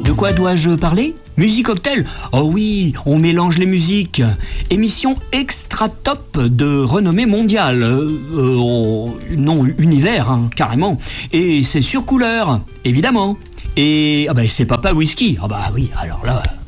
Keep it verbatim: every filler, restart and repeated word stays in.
De quoi dois-je parler ? Musique Cocktail ? Oh oui, on mélange les musiques. Émission extra top de renommée mondiale. Euh, euh, non, univers, hein, carrément. Et c'est sur couleur, évidemment. Et ah bah, c'est Papa Whisky. Ah bah oui, alors là...